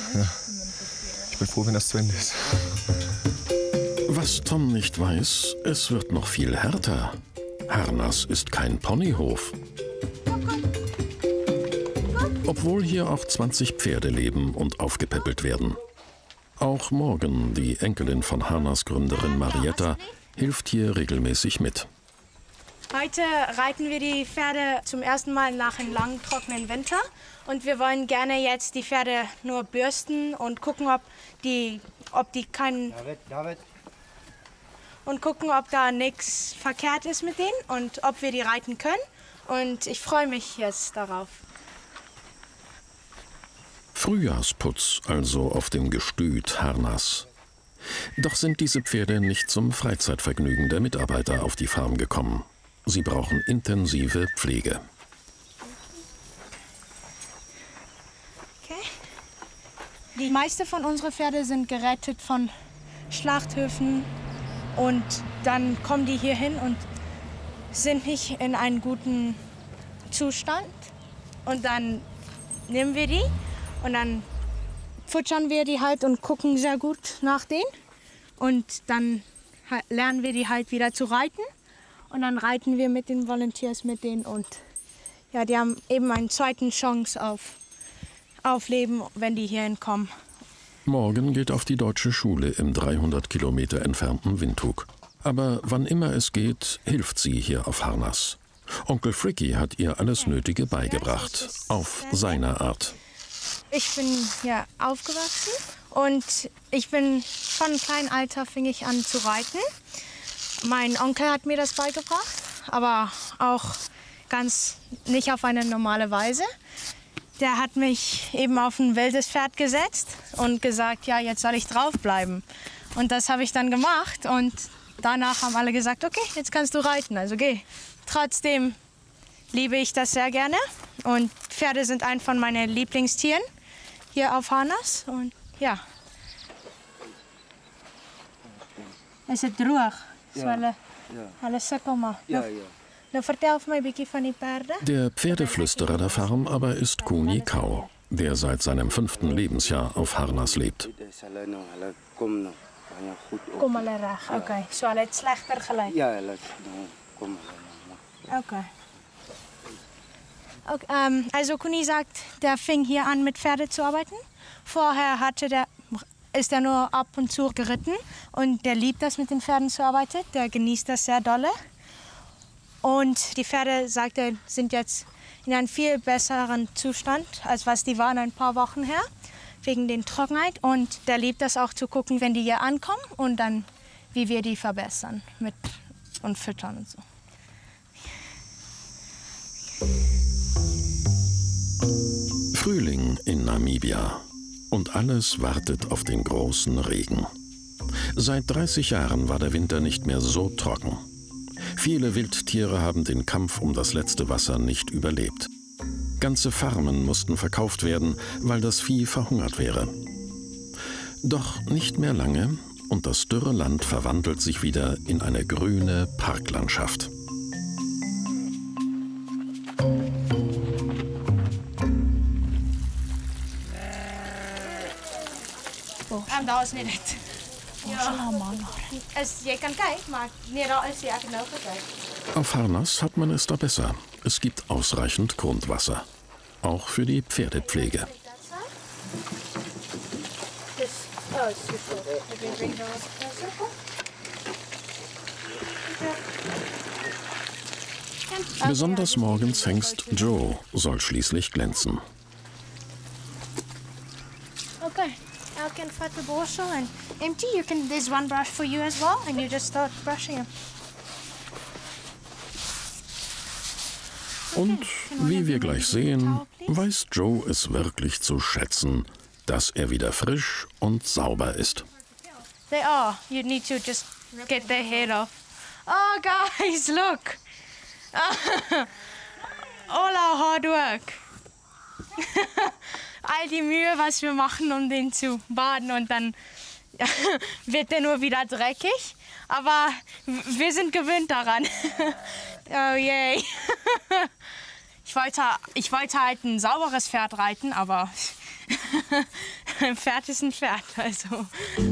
Ja. Ich bin froh, wenn das zu Ende ist. Was Tom nicht weiß, es wird noch viel härter. Harnas ist kein Ponyhof. Obwohl hier auch 20 Pferde leben und aufgepäppelt werden. Auch Morgan, die Enkelin von Harnas Gründerin Marietta, hilft hier regelmäßig mit. Heute reiten wir die Pferde zum ersten Mal nach einem langen, trockenen Winter. Und wir wollen gerne jetzt die Pferde nur bürsten und gucken, ob da nichts verkehrt ist mit denen und ob wir die reiten können. Und ich freue mich jetzt darauf. Frühjahrsputz also auf dem Gestüt Harnas. Doch sind diese Pferde nicht zum Freizeitvergnügen der Mitarbeiter auf die Farm gekommen. Sie brauchen intensive Pflege. Okay. Die meisten von unseren Pferden sind gerettet von Schlachthöfen und dann kommen die hier hin und sind nicht in einem guten Zustand. Und dann nehmen wir die und dann futtern wir die halt und gucken sehr gut nach denen. Und dann lernen wir die halt wieder zu reiten. Und dann reiten wir mit den Volunteers mit denen und ja, die haben eben eine zweite Chance auf Leben, wenn die hierhin kommen. Morgan geht auf die deutsche Schule im 300 Kilometer entfernten Windhoek. Aber wann immer es geht, hilft sie hier auf Harnas. Onkel Fricky hat ihr alles Nötige beigebracht, auf seine Art. Ich bin hier aufgewachsen und von kleinem Alter fing ich an zu reiten. Mein Onkel hat mir das beigebracht, aber auch ganz nicht auf eine normale Weise. Der hat mich eben auf ein wildes Pferd gesetzt und gesagt, ja, jetzt soll ich draufbleiben. Und das habe ich dann gemacht und danach haben alle gesagt, okay, jetzt kannst du reiten, also geh. Trotzdem liebe ich das sehr gerne und Pferde sind ein von meinen Lieblingstieren hier auf Harnas und ja. Es ist droog. Der Pferdeflüsterer der Farm aber ist Kuni Kau, der seit seinem 5. Lebensjahr auf Harnas lebt. Okay, so hulle het slegter gelyk. Ja, hulle kom. Okay. Also Kuni sagt, der fing hier an mit Pferde zu arbeiten. Vorher ist er nur ab und zu geritten und der liebt das mit den Pferden zu arbeiten. Der genießt das sehr dolle. Und die Pferde, sagt er, sind jetzt in einem viel besseren Zustand, als was die waren ein paar Wochen her, wegen der Trockenheit. Und der liebt das auch zu gucken, wenn die hier ankommen und dann, wie wir die verbessern und füttern und so. Frühling in Namibia. Und alles wartet auf den großen Regen. Seit 30 Jahren war der Winter nicht mehr so trocken. Viele Wildtiere haben den Kampf um das letzte Wasser nicht überlebt. Ganze Farmen mussten verkauft werden, weil das Vieh verhungert wäre. Doch nicht mehr lange und das dürre Land verwandelt sich wieder in eine grüne Parklandschaft. Daar is nie dit. Ja. Jy kan kyk, maar nee, daar is die ek het nou gekyk. Auf Harnas hat man es da besser. Es gibt ausreichend Grundwasser. Auch für die Pferdepflege. Besonders Morgans Hengst Joe soll schließlich glänzen. Okay. Elke vat the borstel and empty. There's one brush for you as well, and you just start brushing him. Und wie wir gleich sehen, weiß Joe es wirklich zu schätzen, dass er wieder frisch und sauber ist. They are. You need to just get their head off. Oh, guys, look. All our hard work. All die Mühe, was wir machen, um den zu baden und dann wird er nur wieder dreckig. Aber wir sind gewöhnt daran. Oh yay. Ich wollte halt ein sauberes Pferd reiten, aber Ein Pferd ist ein Pferd, also.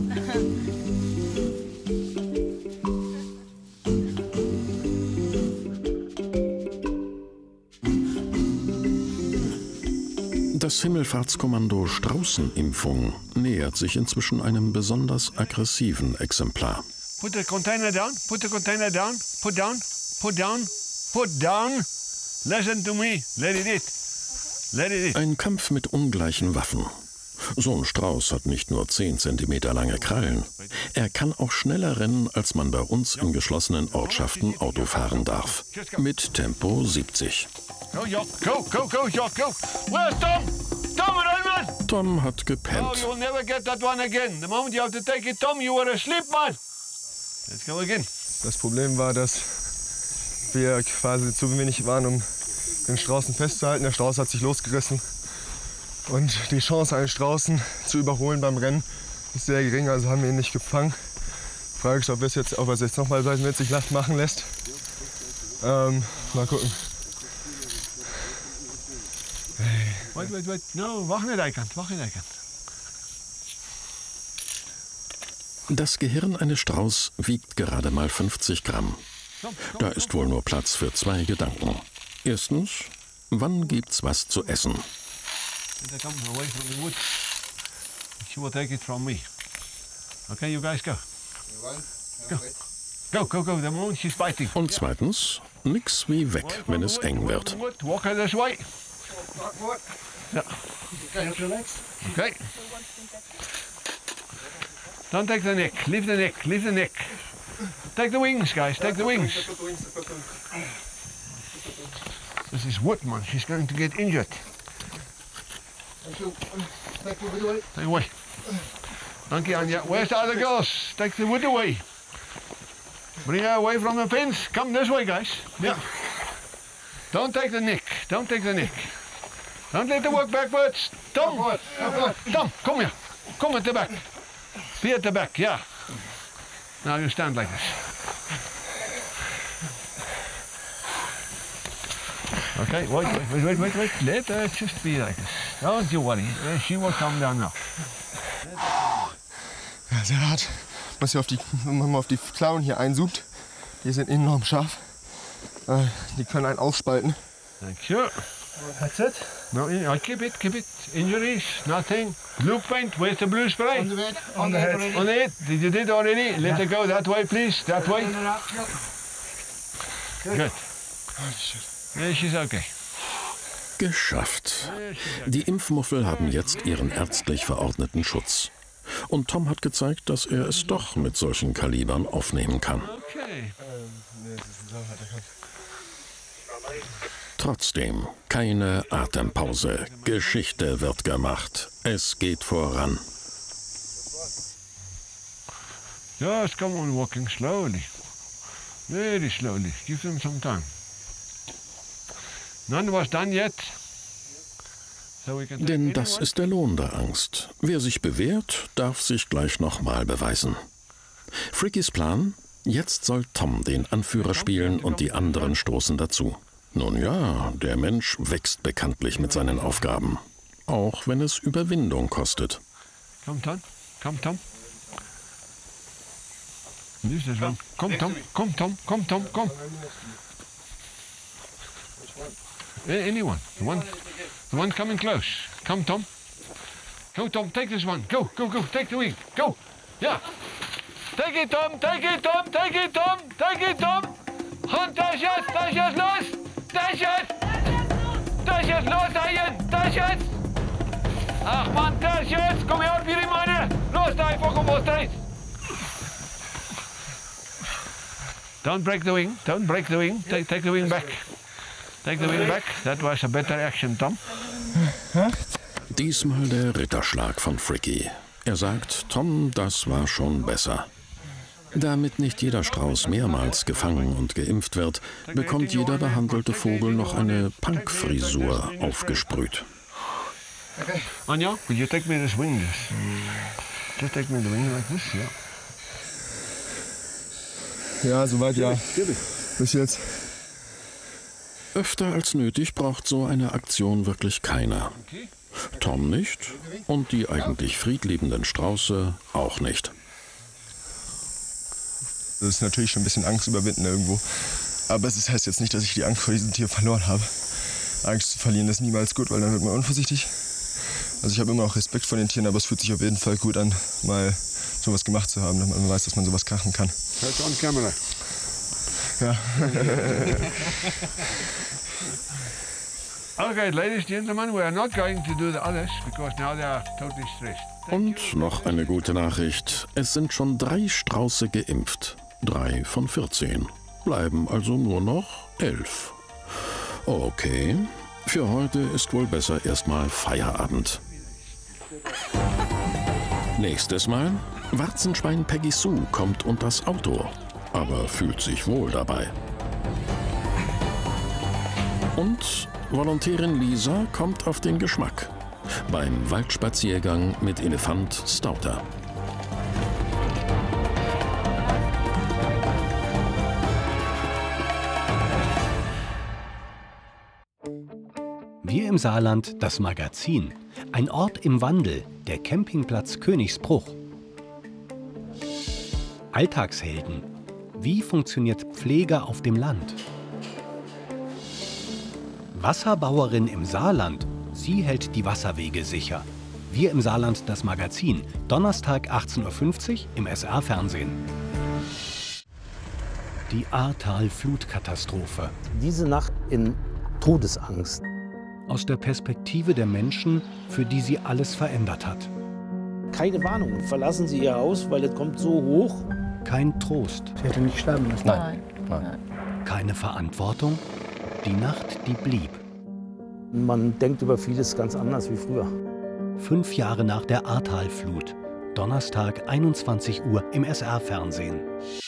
Das Himmelfahrtskommando Straußenimpfung nähert sich inzwischen einem besonders aggressiven Exemplar. Put the container down, put the container down, put down, put down, put down. Listen to me, let it eat. Let it eat. Ein Kampf mit ungleichen Waffen. So ein Strauß hat nicht nur 10 cm lange Krallen. Er kann auch schneller rennen, als man bei uns in geschlossenen Ortschaften Auto fahren darf. Mit Tempo 70. Go, Jock, go, go, go, Jock, go. Where's Tom? Tom, man! Tom hat Oh, gepennt. you'll never get that one again. The moment you have to take it, Tom, you were asleep, man. Let's go again. Das Problem war, dass wir quasi zu wenig waren, um den Straußen festzuhalten. Der Strauß hat sich losgerissen. Und die Chance, einen Straußen zu überholen beim Rennen, ist sehr gering. Also haben wir ihn nicht gefangen. Frage ist, ob er es jetzt nochmal mit sich machen lässt. Mal gucken. Wait. No, wacht nicht, Eikant. Das Gehirn eines Strauß wiegt gerade mal 50 Gramm. Da ist wohl nur Platz für 2 Gedanken. Erstens, wann gibt's was zu essen? They come away from the wood. She will take it from me. Okay, you guys go. Go. The moment she's biting. Und zweitens, nix wie weg, wenn es eng wird. Walk her this way. Yeah. Okay. Don't take the neck. Leave the neck. Take the wings, guys. Take the wings. This is wood, man. She's going to get injured. Take away. Thank you, Anja. Where's the other girls? Take the wood away. Bring her away from the fence. Come this way, guys. Yeah. Don't take the neck. Don't let her work backwards. Tom, come here. Come at the back. Be at the back, yeah. Now you stand like this. Okay, wait. Let her just be like this. Don't you worry. She will come down now. Ja, sehr hart. Wenn man mal auf die Klauen hier einzoomt, die sind enorm scharf. Die können einen aufspalten. Thank you. That's it. No, keep it. Injuries, nothing. Blue paint, where's the blue spray? On the head. On the head. On it? Did you did already? Let it go that way, please. That way. Good. Yeah, she's okay. Geschafft. Die Impfmuffel haben jetzt ihren ärztlich verordneten Schutz. Und Tom hat gezeigt, dass er es doch mit solchen Kalibern aufnehmen kann. Okay. Trotzdem, keine Atempause. Geschichte wird gemacht. Es geht voran. Just come on, walking slowly. Very slowly. Give them some time. None was done yet. So we can take Denn das anyone. ist der Lohn der Angst. Wer sich bewährt, darf sich gleich nochmal beweisen. Frickys Plan? Jetzt soll Tom den Anführer spielen und die anderen stoßen dazu. Nun ja, der Mensch wächst bekanntlich mit seinen Aufgaben. Auch wenn es Überwindung kostet. Come, Tom. Use this one. Come, Tom. Anyone. The one coming close. Come, Tom. Go, Tom. Take this one. Go. Take the wing. Go. Yeah. Take it, Tom. Hand, da ist jetzt los. Da ist jetzt los, Haien. Da ist jetzt. Ach, Mann, da ist jetzt. Komm her, wie meine. Los, da einfach, komm, was da ist. Don't break the wing. Take the wing back. That was a better action, Tom. Diesmal der Ritterschlag von Fricky. Er sagt, Tom, das war schon besser. Damit nicht jeder Strauß mehrmals gefangen und geimpft wird, bekommt jeder behandelte Vogel noch eine Punkfrisur aufgesprüht. Anja, could you take me this wing? Just take me the wing like this, yeah. Ja, soweit ja. Bis jetzt. Öfter als nötig braucht so eine Aktion wirklich keiner. Tom nicht und die eigentlich friedliebenden Strauße auch nicht. Das ist natürlich schon ein bisschen Angst überwinden irgendwo. Aber es heißt jetzt nicht, dass ich die Angst vor diesem Tier verloren habe. Angst zu verlieren ist niemals gut, weil dann wird man unvorsichtig. Also ich habe immer auch Respekt vor den Tieren, aber es fühlt sich auf jeden Fall gut an, mal sowas gemacht zu haben, damit man weiß, dass man sowas machen kann. That's on camera. Ja. Okay, ladies and gentlemen, we are not going to do the others because now they are totally stressed. Und noch eine gute Nachricht. Es sind schon 3 Strauße geimpft. 3 von 14. Bleiben also nur noch 11. Okay, für heute ist wohl besser erstmal Feierabend. Nächstes Mal, Warzenschwein Peggy Sue kommt unters Auto, aber fühlt sich wohl dabei. Und Volontärin Lisa kommt auf den Geschmack beim Waldspaziergang mit Elefant Stouter. Wir im Saarland, das Magazin. Ein Ort im Wandel, der Campingplatz Königsbruch. Alltagshelden. Wie funktioniert Pflege auf dem Land? Wasserbauerin im Saarland. Sie hält die Wasserwege sicher. Wir im Saarland, das Magazin. Donnerstag 18:50 Uhr im SR-Fernsehen. Die Ahrtal-Flutkatastrophe. Diese Nacht in Todesangst. Aus der Perspektive der Menschen, für die sie alles verändert hat. Keine Warnung. Verlassen Sie Ihr Haus, weil es kommt so hoch. Kein Trost. Sie hätte nicht sterben müssen. Nein. Keine Verantwortung. Die Nacht, die blieb. Man denkt über vieles ganz anders wie früher. 5 Jahre nach der Ahrtal-Flut. Donnerstag 21 Uhr im SR-Fernsehen.